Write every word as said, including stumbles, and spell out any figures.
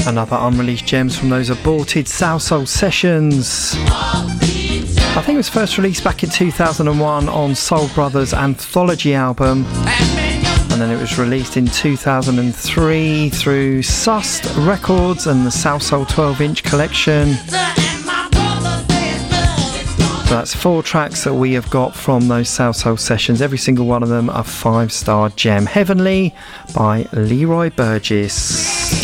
Another unreleased gems from those aborted Salsoul sessions. I think it was first released back in two thousand one on Soul Brothers Anthology album, and then it was released in two thousand three through Sust Records and the Salsoul twelve inch collection. So that's four tracks that we have got from those Salsoul sessions. Every single one of them a five star gem. Heavenly by Leroy Burgess.